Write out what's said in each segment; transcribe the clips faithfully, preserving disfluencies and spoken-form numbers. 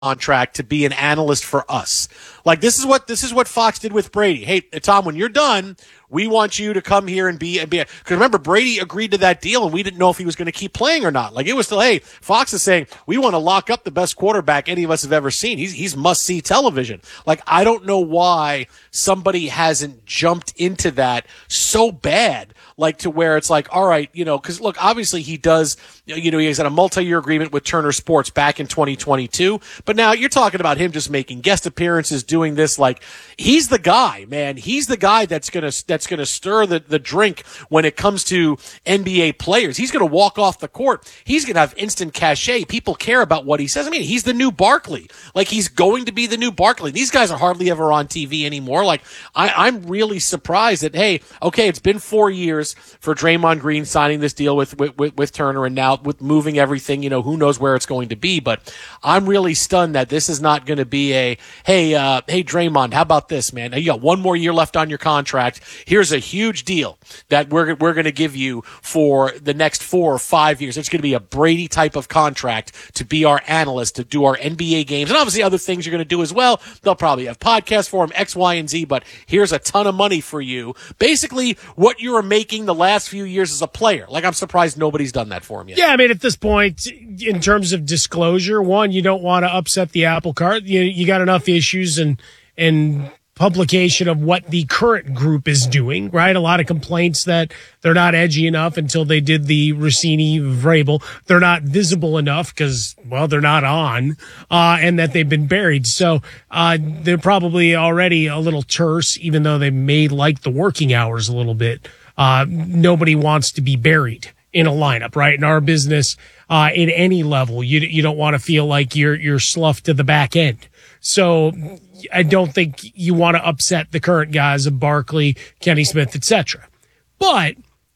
contract to be an analyst for us. Like this is what this is what Fox did with Brady. Hey, Tom, when you're done, we want you to come here and be and be. Because remember, Brady agreed to that deal, and we didn't know if he was going to keep playing or not. Like it was still, hey, Fox is saying we want to lock up the best quarterback any of us have ever seen. He's he's must see television. Like I don't know why somebody hasn't jumped into that so bad. Like to where it's like, all right, you know, because look, obviously he does, you know, he has had a multi-year agreement with Turner Sports back in twenty twenty-two. But now you're talking about him just making guest appearances, doing this. Like he's the guy, man. He's the guy that's gonna that's gonna stir the the drink when it comes to N B A players. He's gonna walk off the court. He's gonna have instant cachet. People care about what he says. I mean, he's the new Barkley. Like he's going to be the new Barkley. These guys are hardly ever on T V anymore. Like I, I'm really surprised that hey, okay, it's been four years for Draymond Green signing this deal with, with, with, with Turner and now with moving everything, you know, who knows where it's going to be, but I'm really stunned that this is not going to be a, hey, uh, hey, Draymond, how about this, man? You got one more year left on your contract. Here's a huge deal that we're, we're going to give you for the next four or five years. It's going to be a Brady type of contract to be our analyst, to do our N B A games, and obviously other things you're going to do as well. They'll probably have podcasts for him, X, Y, and Z, but here's a ton of money for you. Basically, what you were making the last few years as a player. Like, I'm surprised nobody's done that for him yet. Yeah, I mean, at this point, in terms of disclosure, one, you don't want to upset the apple cart. You, you got enough issues and and publication of what the current group is doing, right? A lot of complaints that they're not edgy enough until they did the Rossini Vrabel. They're not visible enough because, well, they're not on, uh, and that they've been buried. So uh, they're probably already a little terse, even though they may like the working hours a little bit. Uh, nobody wants to be buried in a lineup, right? In our business, uh, in any level, you you don't want to feel like you're you're sloughed to the back end. So I don't think you want to upset the current guys of Barkley, Kenny Smith, et cetera. But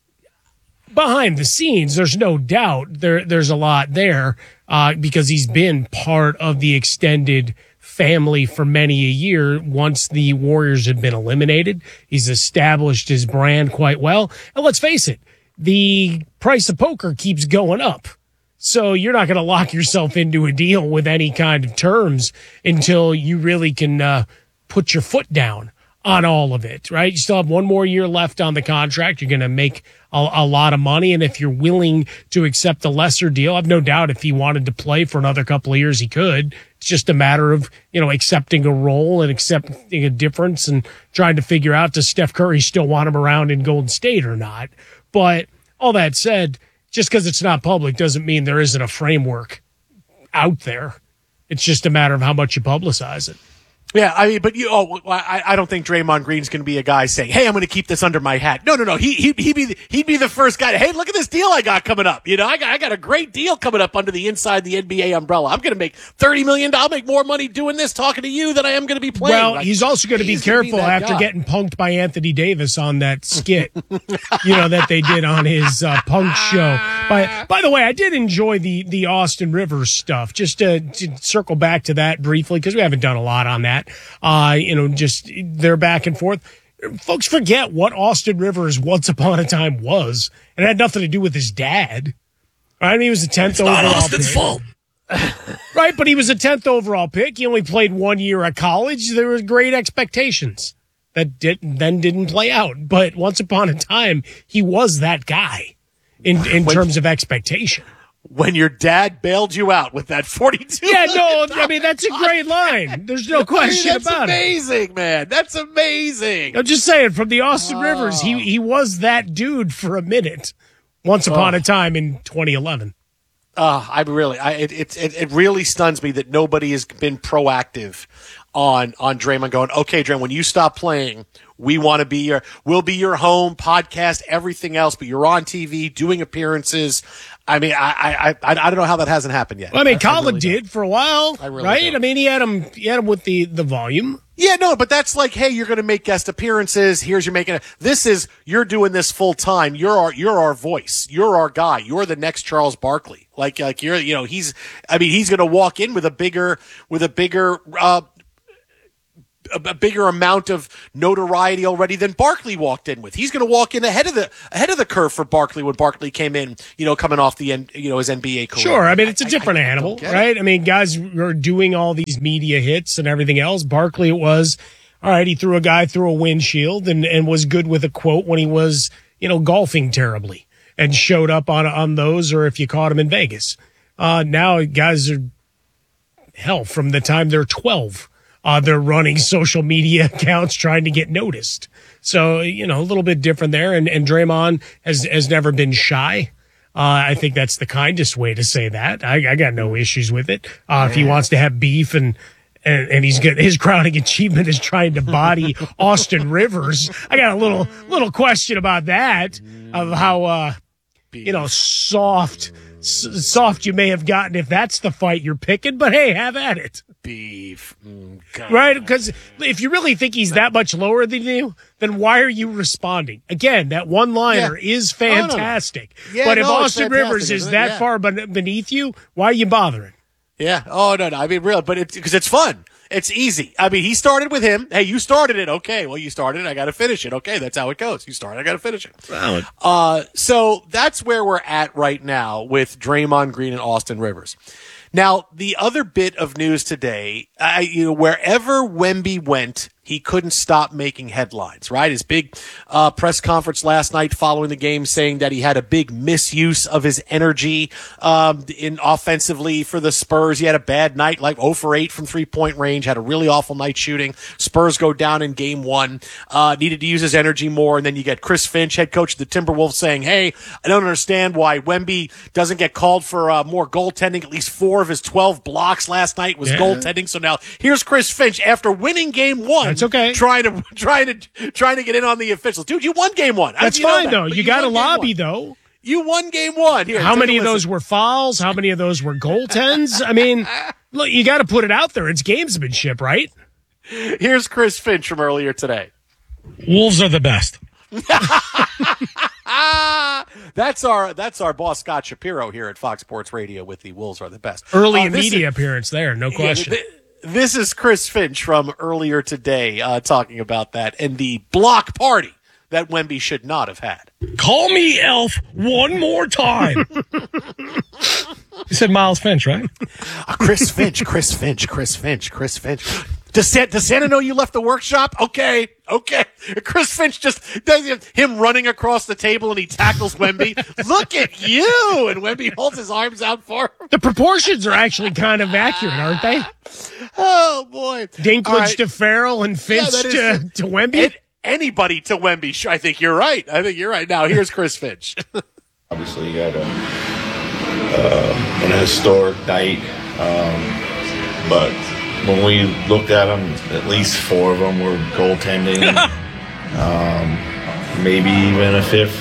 behind the scenes, there's no doubt there there's a lot there uh, because he's been part of the extended family for many a year. Once the Warriors had been eliminated, he's established his brand quite well. And let's face it, the price of poker keeps going up. So you're not going to lock yourself into a deal with any kind of terms until you really can uh, put your foot down on all of it, right? You still have one more year left on the contract. You're going to make a, a lot of money. And if you're willing to accept a lesser deal, I've no doubt if he wanted to play for another couple of years, he could. It's just a matter of, you know, accepting a role and accepting a difference and trying to figure out, does Steph Curry still want him around in Golden State or not? But all that said, just because it's not public doesn't mean there isn't a framework out there. It's just a matter of how much you publicize it. Yeah, I mean, but you, oh, I, I don't think Draymond Green's going to be a guy saying, "Hey, I'm going to keep this under my hat." No, no, no. He, he, he'd be, the, he'd be the first guy to, "Hey, look at this deal I got coming up. You know, I got, I got a great deal coming up under the inside the N B A umbrella. I'm going to make thirty million dollars. I'll make more money doing this, talking to you, than I am going to be playing." Well, like, he's also going to be careful after guy. getting punked by Anthony Davis on that skit, you know, that they did on his uh, punk show. By, by the way, I did enjoy the, the Austin Rivers stuff. Just to, to circle back to that briefly, because we haven't done a lot on that. Uh, you know, just they're back and forth. Folks forget what Austin Rivers once upon a time was. It had nothing to do with his dad. Right? I mean, he was a tenth overall pick. It's not Austin's fault. Right, but he was a tenth overall pick. He only played one year at college. There were great expectations that did, then didn't play out. But once upon a time, he was that guy in, in terms of expectation. When your dad bailed you out with that forty-two. Yeah, no, I mean, that's a great line. There's no question I mean, about it. That's amazing, man. That's amazing. I'm just saying, from the Austin oh. Rivers, he he was that dude for a minute, once upon oh. a time in twenty eleven. Uh, I really, I, it, it, it really stuns me that nobody has been proactive on, on Draymond going, "Okay, Draymond, when you stop playing, we want to be your, we'll be your home, podcast, everything else, but you're on T V, doing appearances." I mean, I, I, I, I don't know how that hasn't happened yet. Well, I mean, I, Colin really did don't. for a while, I really right? don't. I mean, he had him, he had him with the, the volume. Yeah, no, but that's like, hey, you're going to make guest appearances. Here's you're making a, this is, you're doing this full time. You're our, you're our voice. You're our guy. You're the next Charles Barkley. Like, like you're, you know, he's, I mean, he's going to walk in with a bigger, with a bigger, uh, a, a bigger amount of notoriety already than Barkley walked in with. He's going to walk in ahead of the ahead of the curve for Barkley when Barkley came in, you know, coming off the end, you know, his N B A career. Sure, I mean it's a different I, I, animal, I right? I mean, guys are doing all these media hits and everything else. Barkley, it was all right. He threw a guy through a windshield and and was good with a quote when he was, you know, golfing terribly and showed up on on those, or if you caught him in Vegas. Uh, now guys are hell from the time they're twelve. Uh, they're running social media accounts trying to get noticed. So, you know, a little bit different there. And, and Draymond has, has never been shy. Uh, I think that's the kindest way to say that. I, I got no issues with it. Uh, if he wants to have beef and, and, and he's got his crowning achievement is trying to body Austin Rivers. I got a little, little question about that of how, uh, you know, soft, s- soft you may have gotten if that's the fight you're picking, but hey, have at it. Beef. Mm, right? Because if you really think he's that much lower than you, then why are you responding? Again, that one-liner yeah. is fantastic. Oh, no, no. Yeah, no, but if Austin Rivers is that yeah. far beneath you, why are you bothering? Yeah. Oh, no, no. I mean, real, but it's because it's fun. It's easy. I mean, he started with him. Hey, you started it. Okay. Well, you started it. I got to finish it. Okay. That's how it goes. You started. I got to finish it. Valid. Uh, so that's where we're at right now with Draymond Green and Austin Rivers. Now, the other bit of news today, I, you know, wherever Wemby went, he couldn't stop making headlines, right? His big uh, press conference last night following the game saying that he had a big misuse of his energy um, in offensively for the Spurs. He had a bad night, like zero for eight from three-point range, had a really awful night shooting. Spurs go down in game one, uh, needed to use his energy more. And then you get Chris Finch, head coach of the Timberwolves, saying, hey, I don't understand why Wemby doesn't get called for uh, more goaltending. At least four of his twelve blocks last night was yeah. goaltending. So now here's Chris Finch after winning game one. That's okay. Trying to trying to trying to get in on the officials, dude. You won game one. That's you fine that? though. You, you got a lobby one. though. You won game one. Here, how many of those were fouls? How many of those were goaltends? I mean, look, you got to put it out there. It's gamesmanship, right? Here's Chris Finch from earlier today. Wolves are the best. that's our that's our boss Scott Shapiro here at Fox Sports Radio with the Wolves are the best. Early uh, media is, appearance there, no question. Yeah, th- This is Chris Finch from earlier today uh, talking about that and the block party that Wemby should not have had. Call me Elf one more time. You said Miles Finch, right? Uh, Chris Finch, Chris Finch, Chris Finch, Chris Finch. Does, San- does Santa know you left the workshop? Okay, okay. Chris Finch just does him running across the table and he tackles Wemby. Look at you! And Wemby holds his arms out for him. The proportions are actually kind of accurate, aren't they? Oh boy! Dinklage right. to Farrell and Finch yeah, to, to Wemby. It, anybody to Wemby. I think you're right. I think you're right. Now here's Chris Finch. Obviously, you had a uh, an historic night, um, but. When we looked at them, at least four of them were goaltending, um, maybe even a fifth.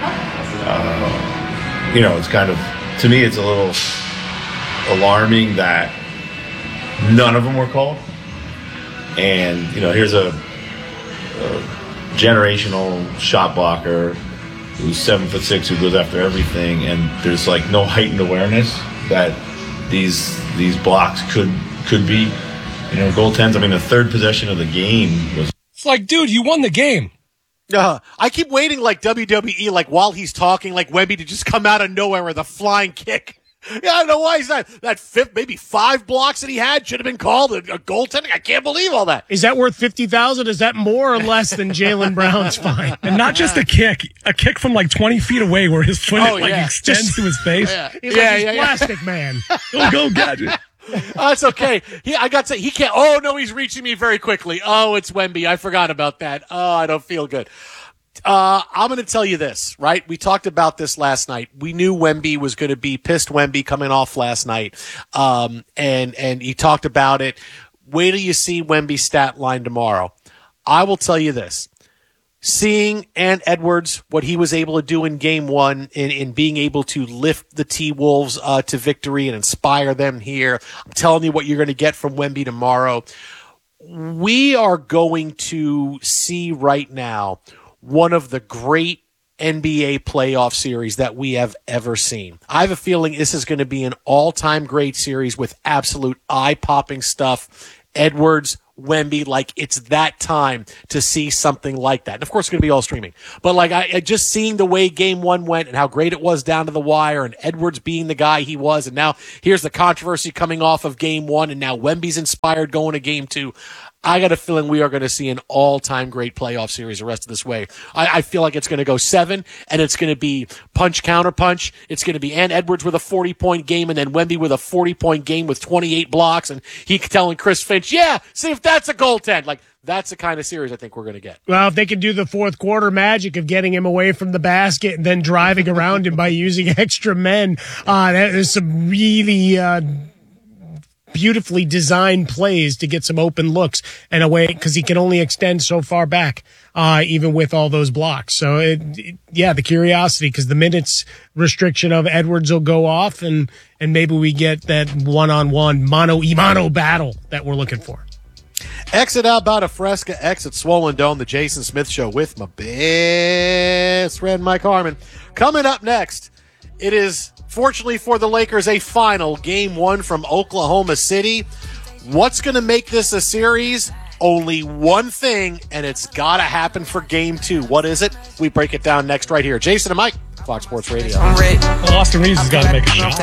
Uh, you know, it's kind of, to me, it's a little alarming that none of them were called. And, you know, here's a, a generational shot blocker who's seven foot six, who goes after everything, and there's like no heightened awareness that these these blocks could could be. You know, goaltends, I mean, the third possession of the game was... It's like, dude, you won the game. Uh, I keep waiting like W W E, like while he's talking, like Wemby to just come out of nowhere with a flying kick. Yeah, I don't know why he's not. That fifth, maybe five blocks that he had should have been called a, a goaltending. I can't believe all that. Is that worth fifty thousand dollars? Is that more or less than Jaylen Brown's fine? And not just a kick, a kick from like twenty feet away where his foot oh, like yeah. extends just, to his face. Yeah, he's yeah, like yeah, yeah, plastic yeah. man. Go, go, Gadget. Oh, it's okay. He, I got to. He can't. Oh no, he's reaching me very quickly. Oh, it's Wemby. I forgot about that. Oh, I don't feel good. Uh, I'm going to tell you this, right? We talked about this last night. We knew Wemby was going to be pissed. Wemby coming off last night, um, and and he talked about it. Wait till you see Wemby's stat line tomorrow. I will tell you this. Seeing Ant Edwards, what he was able to do in game one in, in being able to lift the T-Wolves uh, to victory and inspire them here. I'm telling you what you're going to get from Wemby tomorrow. We are going to see right now one of the great N B A playoff series that we have ever seen. I have a feeling this is going to be an all-time great series with absolute eye-popping stuff. Edwards, Wemby. Like, it's that time to see something like that. And of course, it's going to be all streaming. But like, I, I just seeing the way game one went and how great it was down to the wire, and Edwards being the guy he was. And now here's the controversy coming off of game one, and now Wemby's inspired going to game two. I got a feeling we are going to see an all-time great playoff series the rest of this way. I, I feel like it's going to go seven, and it's going to be punch, counter punch. It's going to be Ann Edwards with a forty-point game, and then Wemby with a forty-point game with twenty-eight blocks, and he telling Chris Finch, yeah, see if that's a goaltend. Like, that's the kind of series I think we're going to get. Well, if they can do the fourth quarter magic of getting him away from the basket and then driving around him by using extra men, uh, that is some really uh, beautifully designed plays to get some open looks and away, because he can only extend so far back, uh, even with all those blocks. So, it, it, yeah, the curiosity, because the minutes restriction of Edwards will go off, and, and maybe we get that one-on-one mano-y-mano battle that we're looking for. Exit Alberta Fresca, exit Swollen Dome, the Jason Smith Show with my best friend Mike Harmon. Coming up next, it is, fortunately for the Lakers, a final game one from Oklahoma City. What's going to make this a series? Only one thing, and it's got to happen for game two. What is it? We break it down next right here. Jason and Mike, Fox Sports Radio. Well, Austin Reeves has got to make a shot.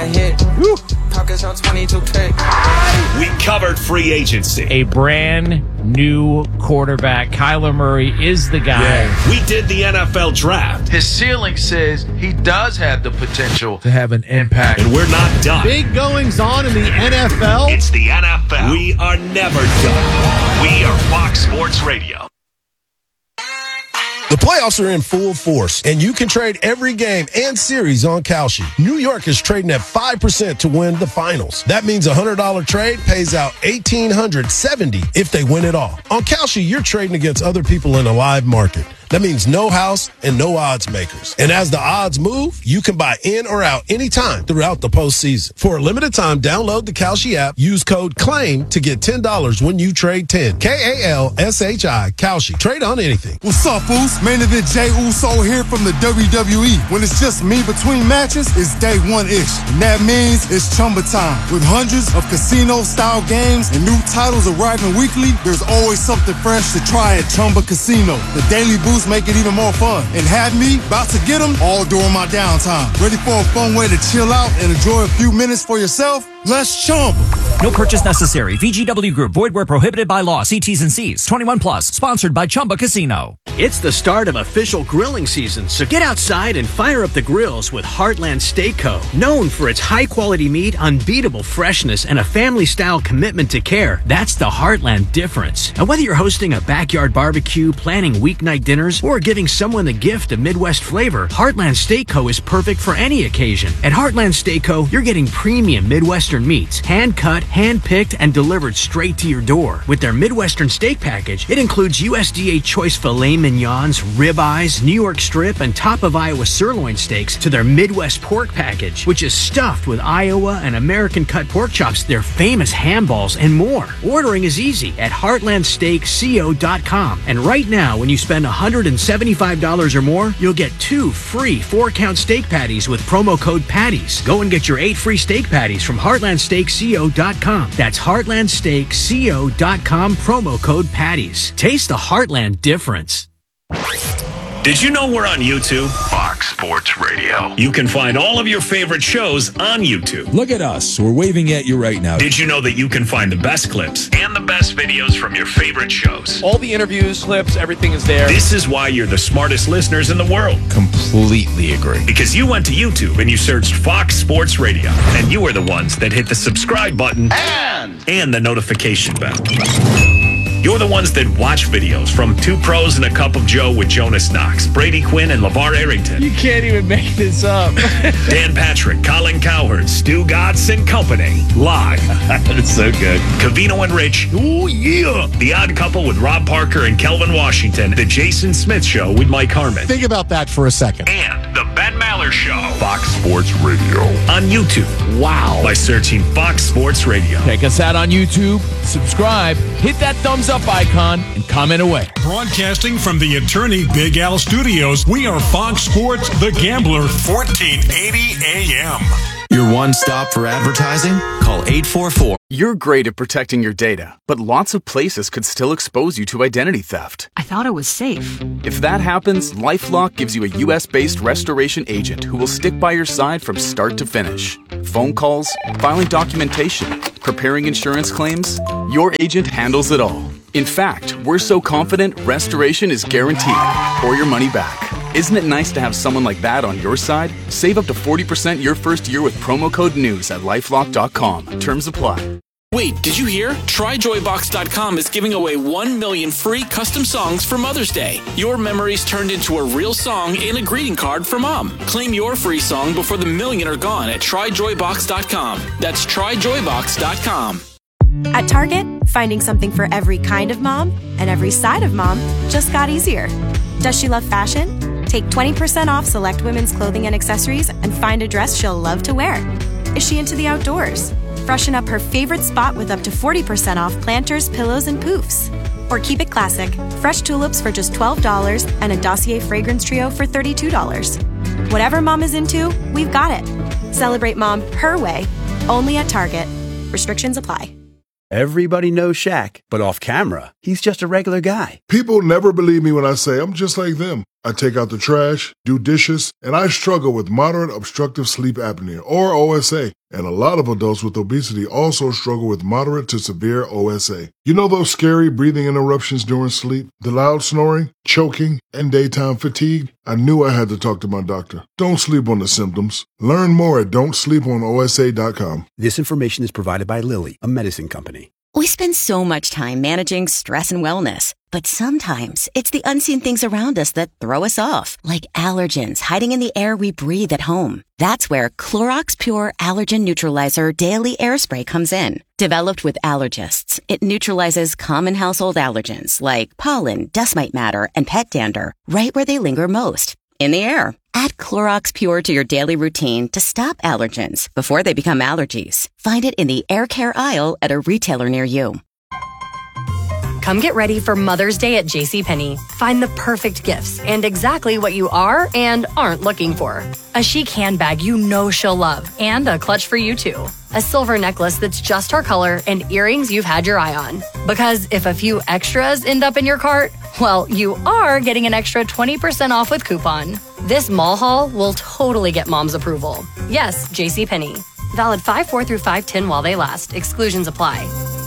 We covered free agency. A brand new quarterback. Kyler Murray is the guy. Yeah. We did the N F L draft. His ceiling says he does have the potential to have an impact. And we're not done. Big goings on in the N F L. It's the N F L. We are never done. We are Fox Sports Radio. The playoffs are in full force, and you can trade every game and series on Kalshi. New York is trading at five percent to win the finals. That means a one hundred dollars trade pays out one thousand eight hundred seventy dollars if they win it all. On Kalshi, you're trading against other people in a live market. That means no house and no odds makers. And as the odds move, you can buy in or out anytime throughout the postseason. For a limited time, download the Kalshi app, use code CLAIM to get ten dollars when you trade ten. K A L S H I, Kalshi. Trade on anything. What's up, Foos? Main event Jay Uso here from the W W E. When it's just me between matches, it's day one-ish. And that means it's Chumba time. With hundreds of casino-style games and new titles arriving weekly, there's always something fresh to try at Chumba Casino. The daily boost make it even more fun. And have me about to get them all during my downtime. Ready for a fun way to chill out and enjoy a few minutes for yourself? Let's Chumba. No purchase necessary. V G W Group. Void where prohibited by law. See T's and C's. twenty-one plus. Sponsored by Chumba Casino. It's the start of official grilling season, so get outside and fire up the grills with Heartland Steak Co. Known for its high-quality meat, unbeatable freshness, and a family-style commitment to care, that's the Heartland difference. And whether you're hosting a backyard barbecue, planning weeknight dinners, or giving someone the gift of Midwest flavor, Heartland Steak Co. is perfect for any occasion. At Heartland Steak Co., you're getting premium Midwestern meats, hand-cut, hand-picked, and delivered straight to your door. With their Midwestern steak package, it includes U S D A choice filet mignons, ribeyes, New York strip, and top of Iowa sirloin steaks to their Midwest pork package, which is stuffed with Iowa and American cut pork chops, their famous ham balls, and more. Ordering is easy at heartland steak co dot com. And right now, when you spend one hundred seventy-five dollars or more, you'll get two free four-count steak patties with promo code PATTIES. Go and get your eight free steak patties from heartland steak co dot com. That's heartland steak co dot com, promo code PATTIES. Taste the Heartland difference. Did you know we're on YouTube? Fox Sports Radio. You can find all of your favorite shows on YouTube. Look at us. We're waving at you right now. Did you know that you can find the best clips and the best videos from your favorite shows? All the interviews, clips, everything is there. This is why you're the smartest listeners in the world. Completely agree. Because you went to YouTube and you searched Fox Sports Radio, and you are the ones that hit the subscribe button And, and the notification bell. You're the ones that watch videos from Two Pros and a Cup of Joe with Jonas Knox, Brady Quinn, and LeVar Arrington. You can't even make this up. Dan Patrick, Colin Cowherd, Stu Gatz and Company. Live. That's so good. Covino and Rich. Oh, yeah. The Odd Couple with Rob Parker and Kelvin Washington. The Jason Smith Show with Mike Harmon. Think about that for a second. And The Ben Maller Show. Fox Sports Radio. On YouTube. Wow. By searching Fox Sports Radio. Check us out on YouTube. Subscribe. Hit that thumbs up icon and comment away. Broadcasting from the Attorney Big Al Studios, we are Fox Sports The Gambler, fourteen eighty A M. Your one stop for advertising? Call eight four four. You're great at protecting your data, but lots of places could still expose you to identity theft. I thought it was safe. If that happens, LifeLock gives you a U S-based restoration agent who will stick by your side from start to finish. Phone calls, filing documentation, preparing insurance claims, your agent handles it all. In fact, we're so confident restoration is guaranteed or your money back. Isn't it nice to have someone like that on your side? Save up to forty percent your first year with promo code NEWS at lifelock dot com. Terms apply. Wait, did you hear? Try Joy Box dot com is giving away one million free custom songs for Mother's Day. Your memories turned into a real song and a greeting card for Mom. Claim your free song before the million are gone at Try Joy Box dot com. That's Try Joy Box dot com. At Target, finding something for every kind of mom and every side of mom just got easier. Does she love fashion? Take twenty percent off select women's clothing and accessories and find a dress she'll love to wear. Is she into the outdoors? Freshen up her favorite spot with up to forty percent off planters, pillows, and poofs. Or keep it classic, fresh tulips for just twelve dollars and a Dossier fragrance trio for thirty-two dollars. Whatever mom is into, we've got it. Celebrate mom her way, only at Target. Restrictions apply. Everybody knows Shaq, but off camera, he's just a regular guy. People never believe me when I say I'm just like them. I take out the trash, do dishes, and I struggle with moderate obstructive sleep apnea, or O S A. And a lot of adults with obesity also struggle with moderate to severe O S A. You know those scary breathing interruptions during sleep, the loud snoring, choking, and daytime fatigue? I knew I had to talk to my doctor. Don't sleep on the symptoms. Learn more at don't sleep on O S A dot com. This information is provided by Lilly, a medicine company. We spend so much time managing stress and wellness, but sometimes it's the unseen things around us that throw us off, like allergens hiding in the air we breathe at home. That's where Clorox Pure Allergen Neutralizer Daily Air Spray comes in. Developed with allergists, it neutralizes common household allergens like pollen, dust mite matter, and pet dander right where they linger most, in the air. Add Clorox Pure to your daily routine to stop allergens before they become allergies. Find it in the air care aisle at a retailer near you. Come get ready for Mother's Day at JCPenney. Find the perfect gifts and exactly what you are and aren't looking for. A chic handbag you know she'll love and a clutch for you too. A silver necklace that's just her color and earrings you've had your eye on. Because if a few extras end up in your cart, well, you are getting an extra twenty percent off with coupon. This mall haul will totally get mom's approval. Yes, JCPenney. Valid five four through five ten while they last. Exclusions apply.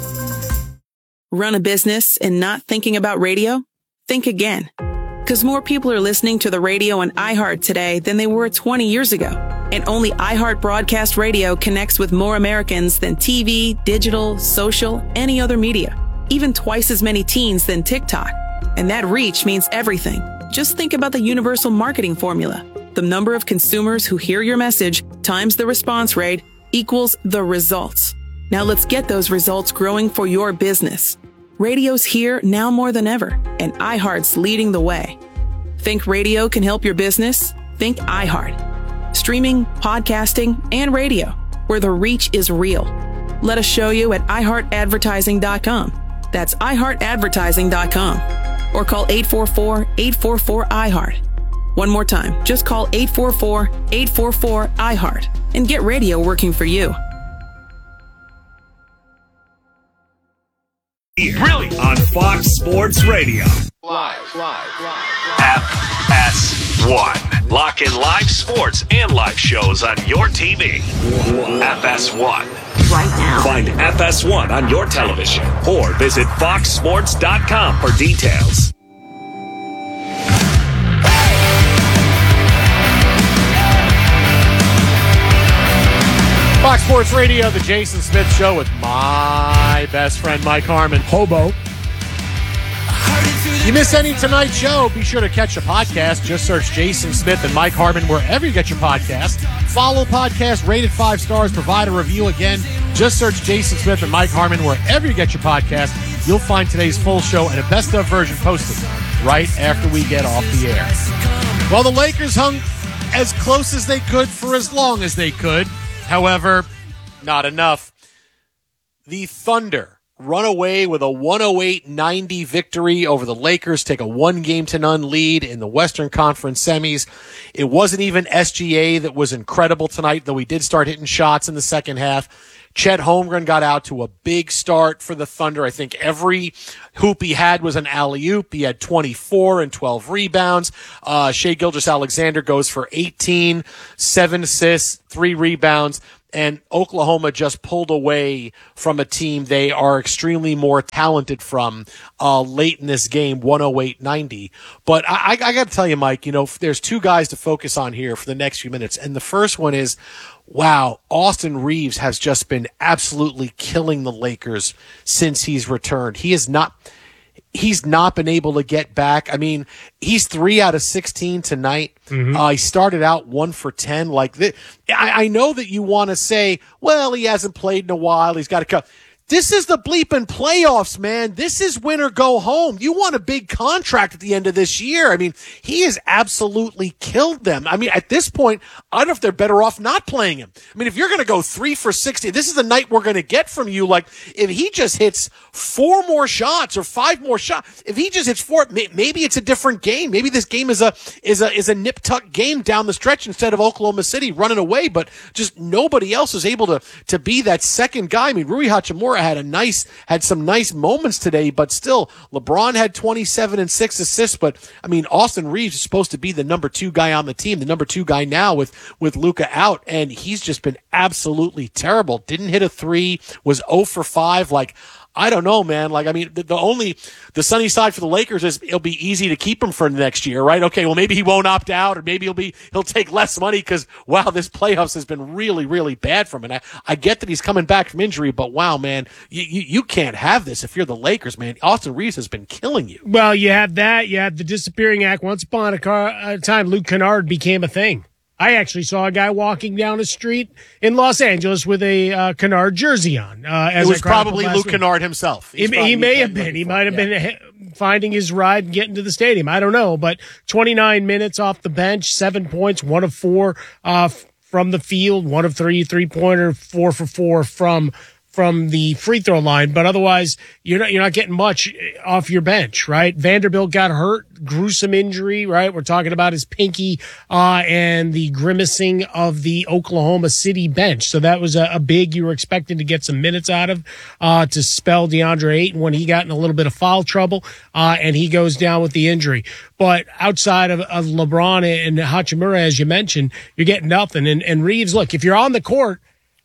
Run a business and not thinking about radio? Think again. Because more people are listening to the radio on iHeart today than they were twenty years ago. And only iHeart Broadcast Radio connects with more Americans than T V, digital, social, any other media. Even twice as many teens than TikTok. And that reach means everything. Just think about the universal marketing formula. The number of consumers who hear your message times the response rate equals the results. Now let's get those results growing for your business. Radio's here now more than ever, and iHeart's leading the way. Think radio can help your business? Think iHeart. Streaming, podcasting, and radio, where the reach is real. Let us show you at i heart advertising dot com. That's i heart advertising dot com. Or call eight four four, eight four four, I heart. One more time, just call eight four four, eight four four, I heart and get radio working for you. Really? On Fox Sports Radio. Live, live, live. F S one. Lock in live sports and live shows on your T V. F S one. Right now. Find F S one on your television or visit fox sports dot com for details. Fox Sports Radio, the Jason Smith Show with my best friend Mike Harmon. Hobo. You miss any tonight's show, be sure to catch the podcast. Just search Jason Smith and Mike Harmon wherever you get your podcast. Follow podcast, rated five stars, provide a review again. Just search Jason Smith and Mike Harmon wherever you get your podcast. You'll find today's full show and a best of version posted right after we get off the air. Well, the Lakers hung as close as they could for as long as they could. However, not enough. The Thunder run away with a one oh eight ninety victory over the Lakers, take a one game to none lead in the Western Conference semis. It wasn't even S G A that was incredible tonight, though he did start hitting shots in the second half. Chet Holmgren got out to a big start for the Thunder. I think every hoop he had was an alley-oop. He had twenty-four and twelve rebounds. Uh, Shai Gilgeous-Alexander goes for eighteen, seven assists, three rebounds. And Oklahoma just pulled away from a team they are extremely more talented from uh, late in this game, one oh eight ninety. But I, I got to tell you, Mike, you know, there's two guys to focus on here for the next few minutes. And the first one is, wow, Austin Reeves has just been absolutely killing the Lakers since he's returned. He is not... He's not been able to get back. I mean, he's three out of sixteen tonight. Mm-hmm. Uh, he started out one for ten. Like this. I, I know that you want to say, well, he hasn't played in a while. He's got to come. This is the bleeping playoffs, man. This is win or go home. You want a big contract at the end of this year. I mean, he has absolutely killed them. I mean, at this point, I don't know if they're better off not playing him. I mean, if you're going to go three for sixty, this is the night we're going to get from you. Like, if he just hits four more shots or five more shots, if he just hits four, maybe it's a different game. Maybe this game is a, is a, is a nip tuck game down the stretch instead of Oklahoma City running away, but just nobody else is able to, to be that second guy. I mean, Rui Hachimura had a nice, had some nice moments today, but still, LeBron had twenty-seven and six assists. But I mean, Austin Reeves is supposed to be the number two guy on the team, the number two guy now with, with Luka out, and he's just been absolutely terrible. Didn't hit a three, was oh for five. Like, I don't know, man. Like, I mean, the, the only, the sunny side for the Lakers is it'll be easy to keep him for next year, right? Okay, well, maybe he won't opt out, or maybe he'll be, he'll take less money because, wow, this playoffs has been really, really bad for him. And I, I get that he's coming back from injury, but wow, man, you, you, you can't have this if you're the Lakers, man. Austin Reeves has been killing you. Well, you have that. You have the disappearing act. Once upon a, car, a time, Luke Kennard became a thing. I actually saw a guy walking down a street in Los Angeles with a uh, Kennard jersey on. Uh, as it was probably Luke week. Kennard himself. He, he may have been. He might have yeah. been finding his ride and getting to the stadium. I don't know. But twenty-nine minutes off the bench, seven points, one of four uh, from the field, one of three three-pointer, four for four from from the free throw line, but otherwise you're not you're not getting much off your bench, right? Vanderbilt got hurt, gruesome injury, right? We're talking about his pinky uh and the grimacing of the Oklahoma City bench. So that was a, a big you were expecting to get some minutes out of uh to spell DeAndre Ayton when he got in a little bit of foul trouble uh and he goes down with the injury. But outside of, of LeBron and Hachimura, as you mentioned, you're getting nothing. And and Reeves, look, if you're on the court,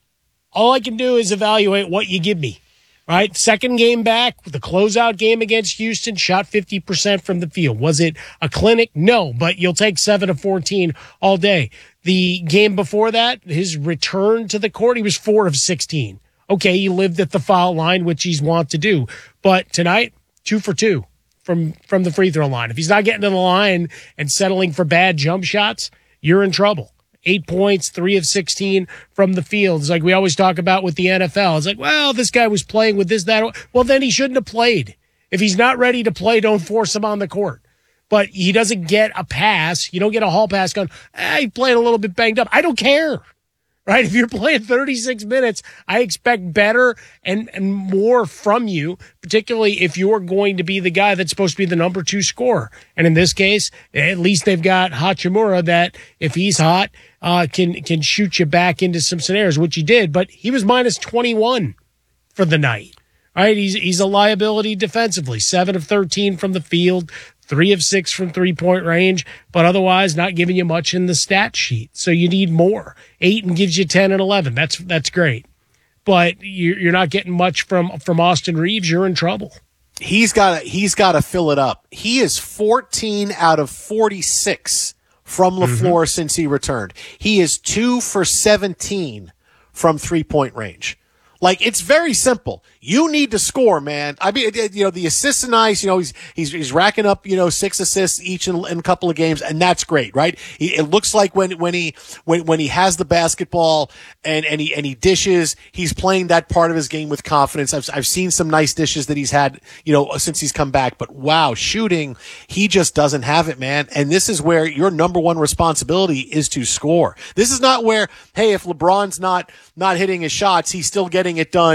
all I can do is evaluate what you give me, right? Second game back, the closeout game against Houston, shot fifty percent from the field. Was it a clinic? No, but you'll take seven of fourteen all day. The game before that, his return to the court, he was four of sixteen. Okay, he lived at the foul line, which he's wont to do. But tonight, two for two from, from the free throw line. If he's not getting to the line and settling for bad jump shots, you're in trouble. Eight points, three of sixteen from the field. It's like we always talk about with the N F L. It's like, well, this guy was playing with this, that. Well, then he shouldn't have played. If he's not ready to play, don't force him on the court. But he doesn't get a pass. You don't get a hall pass going, eh, he's playing a little bit banged up. I don't care. Right? If you're playing thirty-six minutes, I expect better and, and more from you, particularly if you're going to be the guy that's supposed to be the number two scorer. And in this case, at least they've got Hachimura that if he's hot, uh, can, can shoot you back into some scenarios, which he did, but he was minus twenty-one for the night. All right. He's, he's a liability defensively, seven of thirteen from the field, three of six from three-point range, but otherwise not giving you much in the stat sheet. So you need more. Ayton gives you ten and eleven. That's that's great. But you're not getting much from, from Austin Reeves. You're in trouble. He's got to he's got to fill it up. He is fourteen out of forty-six from LaFleur mm-hmm. since he returned. He is two for seventeen from three-point range. Like, it's very simple. You need to score, man. I mean, you know, the assists are nice. You know, he's, he's, he's racking up, you know, six assists each in, in a couple of games, and that's great, right? He, it looks like when, when he, when, when he has the basketball and, and he, and he dishes, he's playing that part of his game with confidence. I've, I've seen some nice dishes that he's had, you know, since he's come back, but wow, shooting, he just doesn't have it, man. And this is where your number one responsibility is to score. This is not where, hey, if LeBron's not, not hitting his shots, he's still getting it done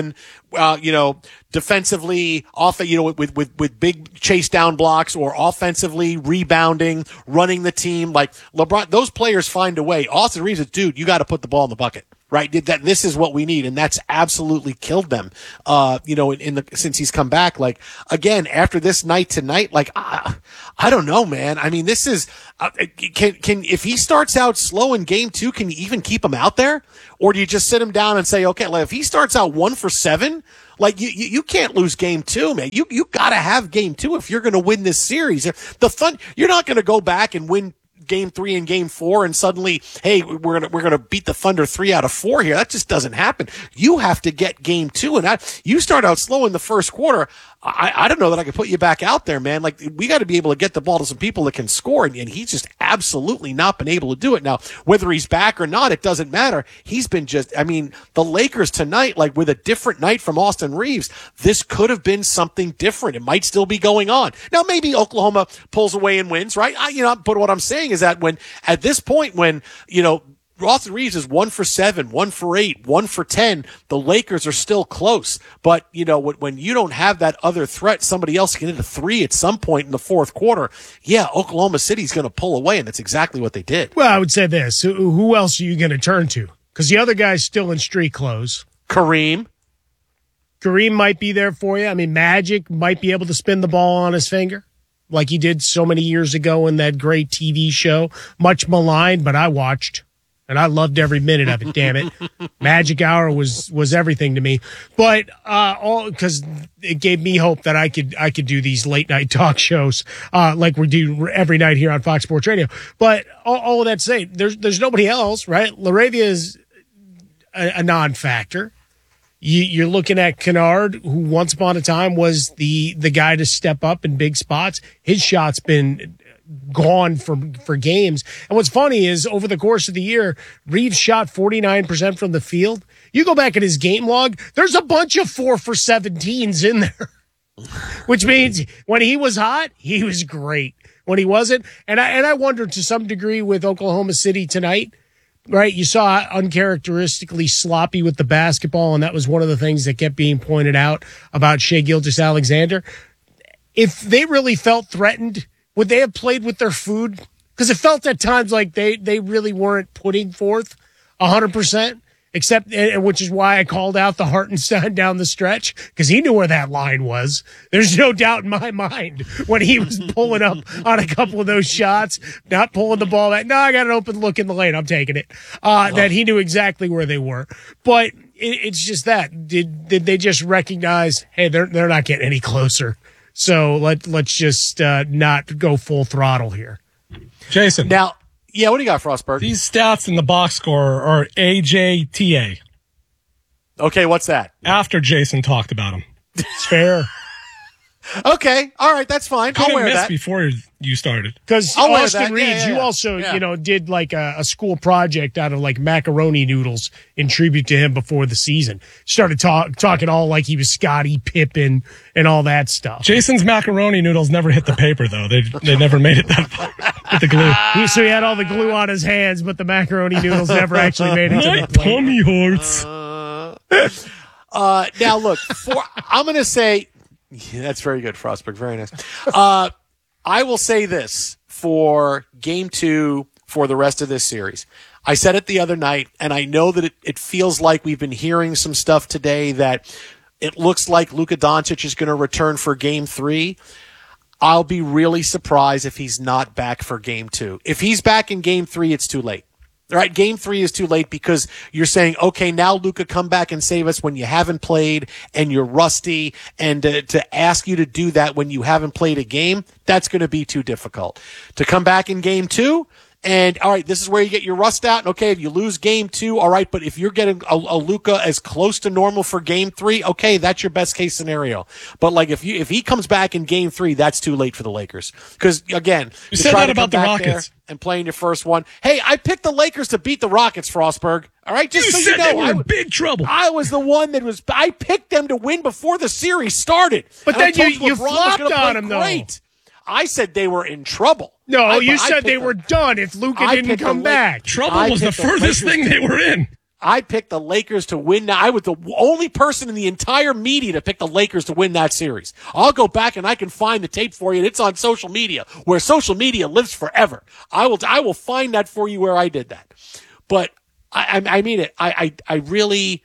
uh, you know, defensively, off, you know, with, with, with big chase down blocks or offensively rebounding, running the team. Like LeBron, those players find a way. Austin Reeves, dude, you got to put the ball in the bucket. Right, did that? This is what we need, and that's absolutely killed them. Uh, you know, in, in the since he's come back. Like again, after this night tonight, like I, I don't know, man. I mean, this is uh, can can if he starts out slow in game two, can you even keep him out there, or do you just sit him down and say, okay, like if he starts out one for seven, like you you, you can't lose game two, man. You you got to have game two if you're going to win this series. The fun, you're not going to go back and win game three and game four and suddenly, hey, we're gonna we're gonna beat the Thunder three out of four here. That just doesn't happen. You have to get game two, and I, you start out slow in the first quarter. I, I don't know that I can put you back out there, man. Like we got to be able to get the ball to some people that can score, and, and he's just absolutely not been able to do it. Now, whether he's back or not, it doesn't matter. He's been just, I mean, the Lakers tonight, like with a different night from Austin Reeves, this could have been something different. It might still be going on. Now, maybe Oklahoma pulls away and wins, right? I, you know, but what I'm saying is that when at this point, when you know. Austin Reeves is one for seven, one for eight, one for ten. The Lakers are still close. But, you know, when you don't have that other threat, somebody else can hit a three at some point in the fourth quarter. Yeah, Oklahoma City's going to pull away, and that's exactly what they did. Well, I would say this. Who else are you going to turn to? Because the other guy's still in street clothes. Kareem. Kareem might be there for you. I mean, Magic might be able to spin the ball on his finger like he did so many years ago in that great T V show. Much maligned, but I watched. And I loved every minute of it, damn it. Magic Hour was, was everything to me. But, uh, all, cause it gave me hope that I could, I could do these late night talk shows, uh, like we do every night here on Fox Sports Radio. But all, all of that to say, there's, there's nobody else, right? LaRavia is a, a non-factor. You, you're looking at Kennard, who once upon a time was the, the guy to step up in big spots. His shot's been gone for for games. And what's funny is over the course of the year, Reeves shot forty-nine percent from the field. You go back at his game log, there's a bunch of four for seventeens in there, which means when he was hot, he was great. When he wasn't, and I and I wonder to some degree with Oklahoma City tonight, right? You saw uncharacteristically sloppy with the basketball, and that was one of the things that kept being pointed out about Shai Gilgeous-Alexander. If they really felt threatened, would they have played with their food? Because it felt at times like they, they really weren't putting forth one hundred percent, except, and which is why I called out the Hartenstein down the stretch, because he knew where that line was. There's no doubt in my mind when he was pulling up on a couple of those shots, not pulling the ball back. No, I got an open look in the lane. I'm taking it. Uh, oh. That he knew exactly where they were. But it, it's just that. Did, did they just recognize, hey, they're, they're not getting any closer? So let, let's just uh, not go full throttle here. Jason. Now, yeah, what do you got, Frostberg? These stats in the box score are A J T A. Okay, what's that? After Jason talked about them. It's fair. Okay, all right, that's fine. Couldn't I'll wear miss that before you started. Because I'll wear Austin that. Reeves, Yeah, yeah, you yeah. also, Yeah. you know, did like a, a school project out of like macaroni noodles in tribute to him before the season. Started talk, talking all like he was Scottie Pippen and all that stuff. Jason's macaroni noodles never hit the paper though. They they never made it that far with the glue. He, so he had all the glue on his hands, but the macaroni noodles never actually made it to My the plate. tummy hurts. Uh, uh, now look, for, I'm going to say, yeah, that's very good, Frostberg. Very nice. Uh, I will say this for game two for the rest of this series. I said it the other night, and I know that it, it feels like we've been hearing some stuff today that it looks like Luka Doncic is going to return for game three. I'll be really surprised if he's not back for game two. If he's back in game three, it's too late. All right, game three is too late because you're saying, okay, now Luka, come back and save us when you haven't played and you're rusty, and uh, to ask you to do that when you haven't played a game, that's going to be too difficult. To come back in game two, and all right, this is where you get your rust out. And okay, if you lose game two, all right, but if you're getting a, a Luka as close to normal for game three, okay, that's your best case scenario. But like if you if he comes back in game three, that's too late for the Lakers. Because again, you said that about the Rockets and playing your first one. Hey, I picked the Lakers to beat the Rockets, Frostberg. All right, just you so said you know, they were I, in big trouble. I was the one that was. I picked them to win before the series started. But And then I you, told you LeBron was flopped gonna on play them, though. great. I said they were in trouble. No, I, you I said they them. were done if Luka I didn't picked come the back. Trouble I was the picked the furthest Lakers thing they were in. I picked the Lakers to win. Now, I was the only person in the entire media to pick the Lakers to win that series. I'll go back and I can find the tape for you, and it's on social media, where social media lives forever. I will, I will find that for you where I did that. But I, I mean it. I, I, I really,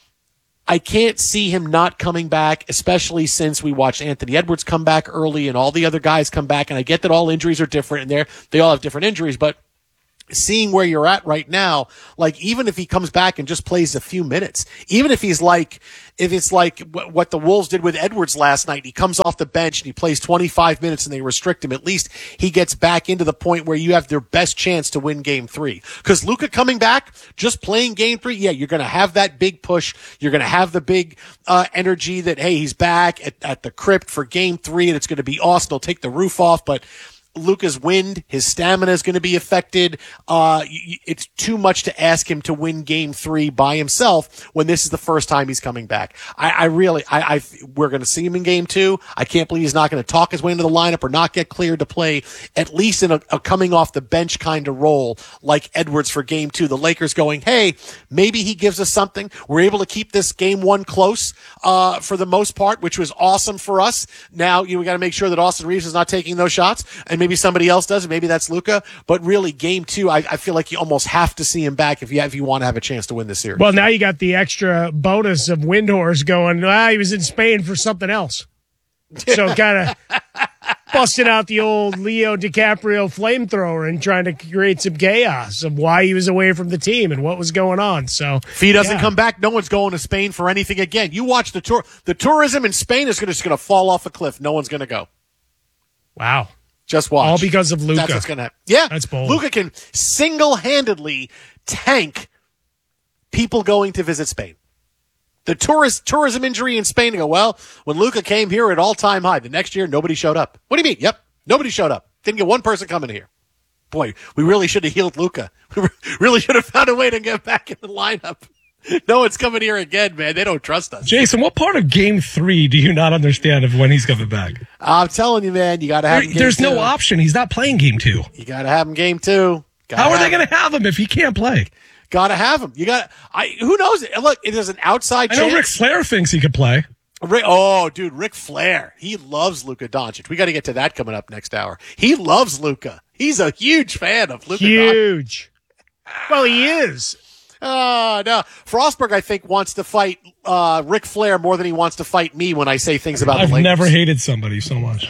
I can't see him not coming back, especially since we watched Anthony Edwards come back early and all the other guys come back. And I get that all injuries are different, and they're, they all have different injuries, but seeing where you're at right now, like even if he comes back and just plays a few minutes, even if he's like, if it's like what the Wolves did with Edwards last night, he comes off the bench and he plays twenty-five minutes and they restrict him, at least he gets back into the point where you have their best chance to win game three. Because Luka coming back, just playing game three, yeah, you're going to have that big push. You're going to have the big uh, energy that, hey, he's back at, at the crypt for game three and it's going to be awesome. He'll take the roof off, but Luka's wind, his stamina is going to be affected. Uh, it's too much to ask him to win game three by himself when this is the first time he's coming back. I, I really, I, I, we're going to see him in game two. I can't believe he's not going to talk his way into the lineup or not get cleared to play, at least in a, a coming off the bench kind of role like Edwards for game two. The Lakers going, hey, maybe he gives us something. We're able to keep this game one close, uh, for the most part, which was awesome for us. Now, you know, we got to make sure that Austin Reeves is not taking those shots, and maybe somebody else does, and maybe that's Luka. But really, game two, I, I feel like you almost have to see him back if you if you want to have a chance to win this series. Well, now you got the extra bonus of Windhorst going, ah, he was in Spain for something else. So kind of busting out the old Leo DiCaprio flamethrower and trying to create some chaos of why he was away from the team and what was going on. So if he doesn't yeah. come back, no one's going to Spain for anything again. You watch the tour. The tourism in Spain is gonna, just going to fall off a cliff. No one's going to go. Wow. Just watch. All because of Luka. That's what's going to happen. Yeah. That's bold. Luka can single-handedly tank people going to visit Spain. The tourist tourism injury in Spain, to go, well, when Luka came here at all-time high, the next year, nobody showed up. What do you mean? Yep. Nobody showed up. Didn't get one person coming here. Boy, we really should have healed Luka. We really should have found a way to get back in the lineup. No one's coming here again, man. They don't trust us. Jason, what part of game three do you not understand of when he's coming back? I'm telling you, man, you got to have there, him game There's two. no option. He's not playing game two. You got to have him game two. Gotta How are they him. going to have him if he can't play? Got to have him. You got. I. Who knows? Look, it is an outside I chance. know Ric Flair thinks he could play. Rick, oh, dude, Ric Flair. He loves Luka Doncic. We got to get to that coming up next hour. He loves Luka. He's a huge fan of Luka. Huge. Doncic. Well, he is. Oh, no. Frostberg, I think, wants to fight uh, Ric Flair more than he wants to fight me when I say things about I've the Lakers. never hated somebody so much.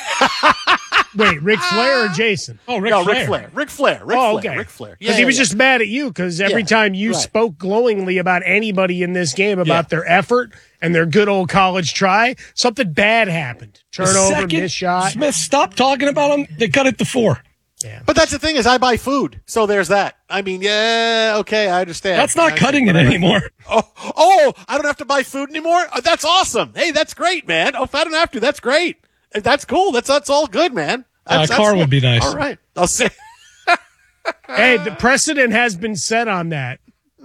Wait, Ric Flair or Jason? Oh, Ric no, Flair. Ric Flair. Ric Flair. Ric oh, Flair. okay. Ric Flair. Because yeah, he yeah, was yeah. just mad at you because every Yeah, time you right. spoke glowingly about anybody in this game about Yeah. their effort and their good old college try, something bad happened. Turnover, Second, missed shot. Smith, stop talking about him. They cut it to four. Yeah. But that's the thing is I buy food. So there's that. I mean, yeah, okay, I understand. That's not I, cutting it whatever. anymore. Oh, oh, I don't have to buy food anymore? Oh, that's awesome. Hey, that's great, man. Oh, if I don't have to, that's great. That's cool. That's that's all good, man. Uh, That's, a car that's, would be nice. All right. I'll say. Hey, the precedent has been set on that.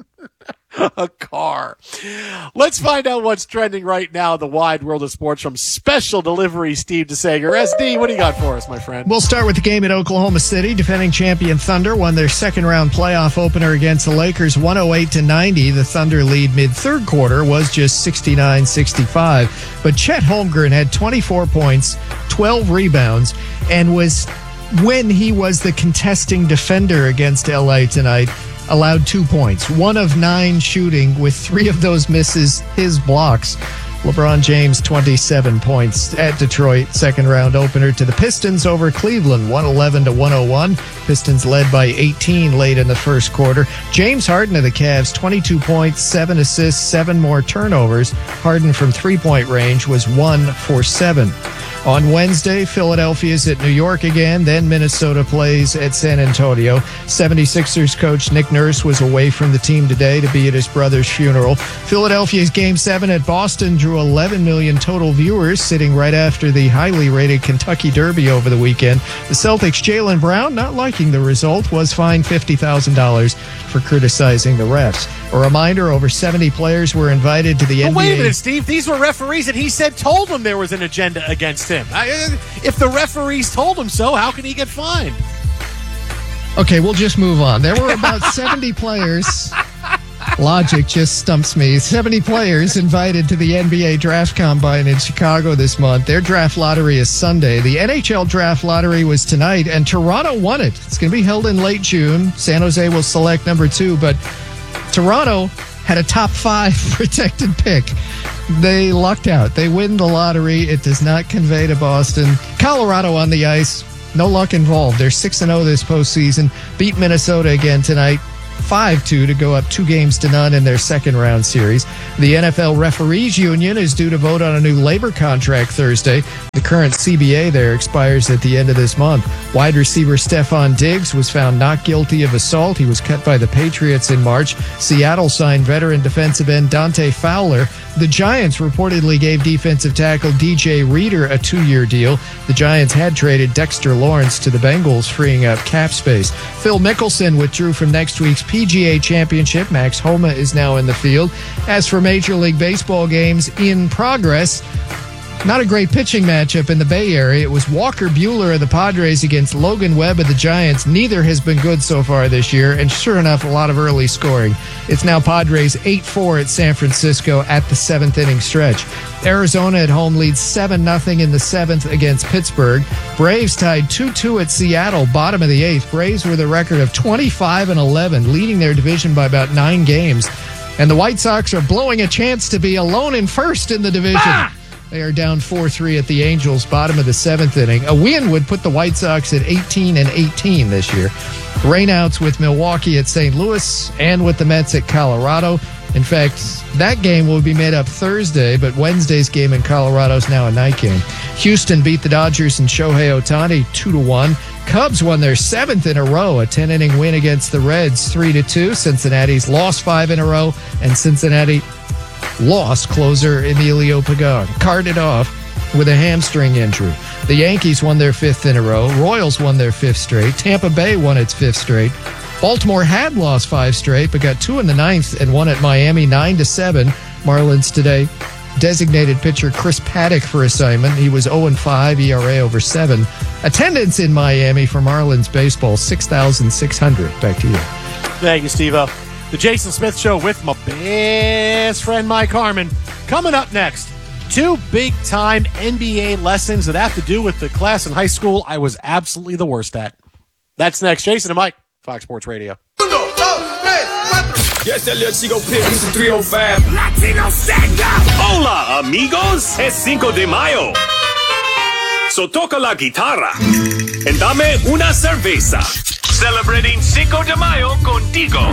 A car. Let's find out what's trending right now in the wide world of sports from Special Delivery Steve DeSager. S D, what do you got for us, my friend? We'll start with the game at Oklahoma City. Defending champion Thunder won their second round playoff opener against the Lakers one oh eight to ninety. The Thunder lead mid third quarter was just sixty-nine sixty-five. But Chet Holmgren had twenty-four points, twelve rebounds, and was, when he was the contesting defender against L A tonight, allowed two points, one of nine shooting, with three of those misses his blocks. LeBron James, twenty-seven points at Detroit. Second round opener to the Pistons over Cleveland, one eleven to one oh one. Pistons led by eighteen late in the first quarter. James Harden of the Cavs, twenty-two points, seven assists, seven more turnovers. Harden from three-point range was one for seven. On Wednesday, Philadelphia's at New York again, then Minnesota plays at San Antonio. seventy-sixers coach Nick Nurse was away from the team today to be at his brother's funeral. Philadelphia's Game seven at Boston drew eleven million total viewers, sitting right after the highly rated Kentucky Derby over the weekend. The Celtics' Jaylen Brown, not liking the result, was fined fifty thousand dollars for criticizing the refs. A reminder, over seventy players were invited to the But N B A. wait a minute, Steve. These were referees that he said told him there was an agenda against him. I, if the referees told him so, how can he get fined? Okay, we'll just move on. There were about seventy players Logic just stumps me. seventy players invited to the N B A Draft Combine in Chicago this month. Their draft lottery is Sunday. The N H L Draft Lottery was tonight, and Toronto won it. It's going to be held in late June. San Jose will select number two, but Toronto had a top five protected pick. They lucked out. They win the lottery. It does not convey to Boston. Colorado on the ice. No luck involved. They're six and oh this postseason. Beat Minnesota again tonight. five two to go up two games to none in their second round series. The N F L Referees Union is due to vote on a new labor contract Thursday. The current C B A there expires at the end of this month. Wide receiver Stephon Diggs was found not guilty of assault. He was cut by the Patriots in March. Seattle signed veteran defensive end Dante Fowler. The Giants reportedly gave defensive tackle D J Reader a two-year deal. The Giants had traded Dexter Lawrence to the Bengals, freeing up cap space. Phil Mickelson withdrew from next week's P G A Championship. Max Homa is now in the field. As for Major League Baseball games in progress, not a great pitching matchup in the Bay Area. It was Walker Buehler of the Padres against Logan Webb of the Giants. Neither has been good so far this year, and sure enough, a lot of early scoring. It's now Padres eight four at San Francisco at the seventh inning stretch. Arizona at home leads seven nothing in the seventh against Pittsburgh. Braves tied two two at Seattle, bottom of the eighth. Braves with a record of twenty-five and eleven, leading their division by about nine games. And the White Sox are blowing a chance to be alone in first in the division. Ah! They are down four three at the Angels, bottom of the seventh inning. A win would put the White Sox at eighteen and eighteen this year. Rainouts with Milwaukee at Saint Louis and with the Mets at Colorado. In fact, that game will be made up Thursday, but Wednesday's game in Colorado is now a night game. Houston beat the Dodgers and Shohei Ohtani two to one. Cubs won their seventh in a row, a ten-inning win against the Reds three to two. Cincinnati's lost five in a row, and Cincinnati lost closer Emilio Pagan. Carted off with a hamstring injury. The Yankees won their fifth in a row. Royals won their fifth straight. Tampa Bay won its fifth straight. Baltimore had lost five straight, but got two in the ninth and won at Miami nine to seven. Marlins today designated pitcher Chris Paddock for assignment. He was oh and five, E R A over seven. Attendance in Miami for Marlins baseball, six thousand six hundred. Back to you. Thank you, Steve-O. The Jason Smith Show with my best friend Mike Harmon. Coming up next, two big-time N B A lessons that have to do with the class in high school I was absolutely the worst at. That's next. Jason and Mike, Fox Sports Radio. Yes, Elliot, she go pick three oh five. Latino stand up! Hola, amigos. Es Cinco de Mayo. So toca la guitarra and dame una cerveza. Celebrating Cinco de Mayo contigo.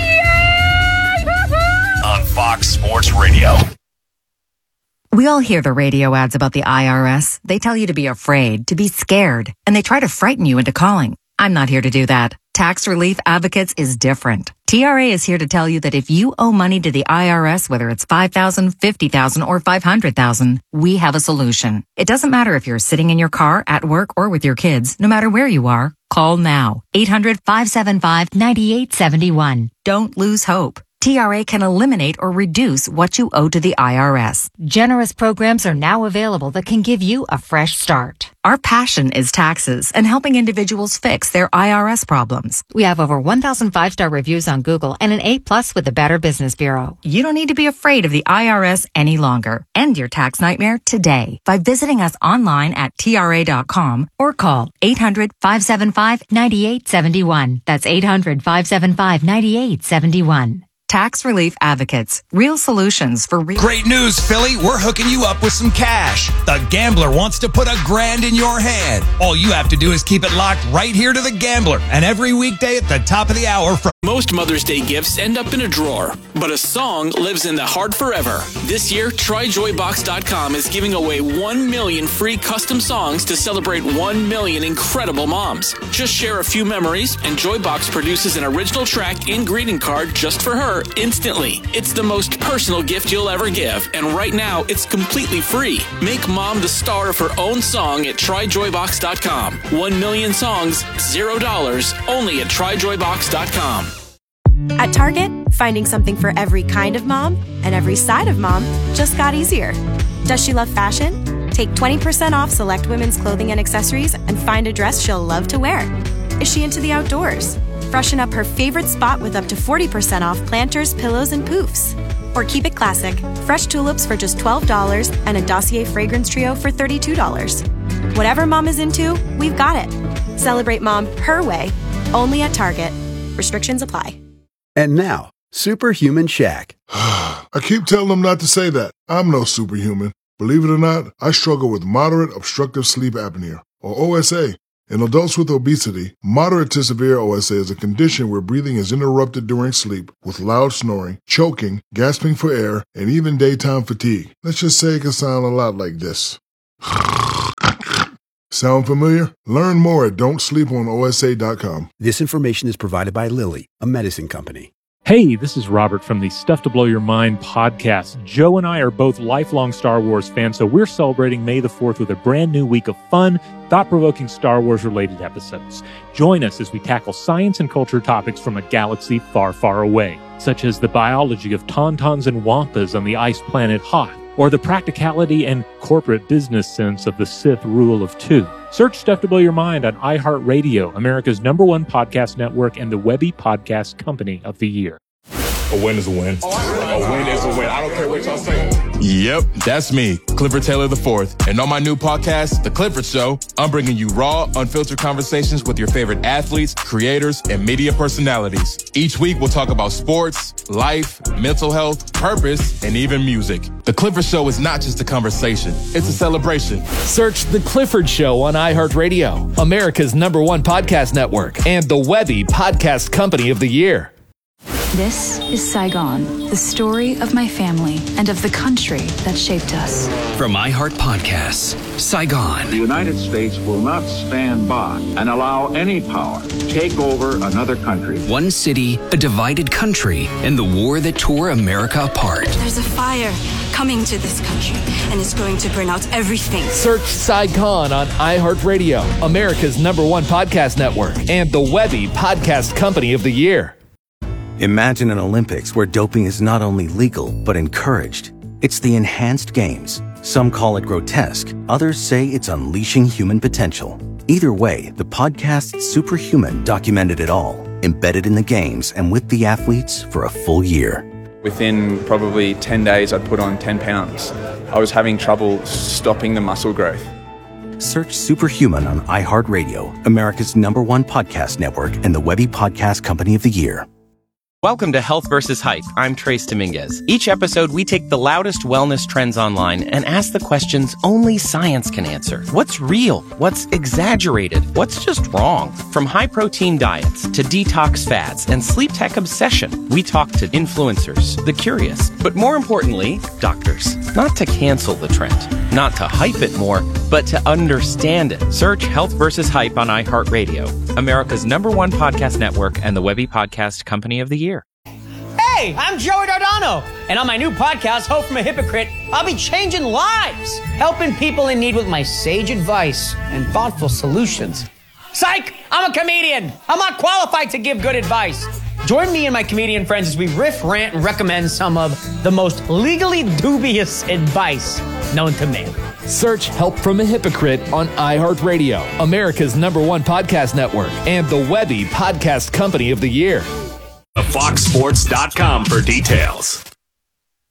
On Fox Sports Radio. We all hear the radio ads about the I R S. They tell you to be afraid, to be scared, and they try to frighten you into calling. I'm not here to do that. Tax Relief Advocates is different. T R A is here to tell you that if you owe money to the I R S, whether it's five thousand dollars, fifty thousand dollars, or five hundred thousand dollars, we have a solution. It doesn't matter if you're sitting in your car, at work, or with your kids. No matter where you are, call now. eight hundred, five seven five, nine eight seven one. Don't lose hope. T R A can eliminate or reduce what you owe to the I R S. Generous programs are now available that can give you a fresh start. Our passion is taxes and helping individuals fix their I R S problems. We have over one thousand five-star reviews on Google and an A plus with the Better Business Bureau. You don't need to be afraid of the I R S any longer. End your tax nightmare today by visiting us online at T R A dot com or call eight hundred, five seven five, nine eight seven one. That's eight hundred, five seven five, nine eight seven one. Tax Relief Advocates. Real solutions for real. Great news, Philly. We're hooking you up with some cash. The Gambler wants to put a grand in your hand. All you have to do is keep it locked right here to The Gambler. And every weekday at the top of the hour from most Mother's Day gifts end up in a drawer, but a song lives in the heart forever. This year, Try Joy Box dot com is giving away one million free custom songs to celebrate one million incredible moms. Just share a few memories, and Joybox produces an original track and greeting card just for her instantly. It's the most personal gift you'll ever give, and right now, it's completely free. Make mom the star of her own song at Try Joy Box dot com. One million songs, zero dollars, only at Try Joy Box dot com. At Target, finding something for every kind of mom and every side of mom just got easier. Does she love fashion? Take twenty percent off select women's clothing and accessories and find a dress she'll love to wear. Is she into the outdoors? Freshen up her favorite spot with up to forty percent off planters, pillows, and poofs. Or keep it classic. Fresh tulips for just twelve dollars and a Dossier fragrance trio for thirty-two dollars. Whatever mom is into, we've got it. Celebrate mom her way, only at Target. Restrictions apply. And now, Superhuman Shaq. I keep telling them not to say that. I'm no superhuman. Believe it or not, I struggle with moderate obstructive sleep apnea, or O S A. In adults with obesity, moderate to severe O S A is a condition where breathing is interrupted during sleep with loud snoring, choking, gasping for air, and even daytime fatigue. Let's just say it can sound a lot like this. Sound familiar? Learn more at don't sleep on O S A dot com. This information is provided by Lilly, a medicine company. Hey, this is Robert from the Stuff to Blow Your Mind podcast. Joe and I are both lifelong Star Wars fans, so we're celebrating May the fourth with a brand new week of fun, thought-provoking Star Wars-related episodes. Join us as we tackle science and culture topics from a galaxy far, far away, such as the biology of tauntauns and wampas on the ice planet Hoth, or the practicality and corporate business sense of the Sith rule of two. Search Stuff to Blow Your Mind on iHeartRadio, America's number one podcast network and the Webby Podcast Company of the Year. A win is a win. A win is a win. I don't care what y'all say. Yep, that's me, Clifford Taylor the fourth. And on my new podcast, The Clifford Show, I'm bringing you raw, unfiltered conversations with your favorite athletes, creators, and media personalities. Each week, we'll talk about sports, life, mental health, purpose, and even music. The Clifford Show is not just a conversation, it's a celebration. Search The Clifford Show on iHeartRadio, America's number one podcast network, and the Webby Podcast Company of the Year. This is Saigon, the story of my family and of the country that shaped us. From iHeart Podcasts, Saigon. The United States will not stand by and allow any power to take over another country. One city, a divided country, and the war that tore America apart. There's a fire coming to this country, and it's going to burn out everything. Search Saigon on iHeartRadio, America's number one podcast network, and the Webby Podcast Company of the Year. Imagine an Olympics where doping is not only legal, but encouraged. It's the enhanced games. Some call it grotesque. Others say it's unleashing human potential. Either way, the podcast Superhuman documented it all, embedded in the games and with the athletes for a full year. Within probably ten days, I'd put on ten pounds. I was having trouble stopping the muscle growth. Search Superhuman on iHeartRadio, America's number one podcast network and the Webby Podcast Company of the Year. Welcome to Health versus Hype. I'm Trace Dominguez. Each episode, we take the loudest wellness trends online and ask the questions only science can answer. What's real? What's exaggerated? What's just wrong? From high-protein diets to detox fads and sleep tech obsession, we talk to influencers, the curious, but more importantly, doctors. Not to cancel the trend, not to hype it more, but to understand it. Search Health versus Hype on iHeartRadio, America's number one podcast network and the Webby Podcast Company of the Year. Hey, I'm Joey Dardano, and on my new podcast, Hope from a Hypocrite, I'll be changing lives, helping people in need with my sage advice and thoughtful solutions. Psych! I'm a comedian. I'm not qualified to give good advice. Join me and my comedian friends as we riff, rant, and recommend some of the most legally dubious advice known to man. Search Help from a Hypocrite on iHeartRadio, America's number one podcast network, and the Webby Podcast Company of the Year. fox sports dot com for details.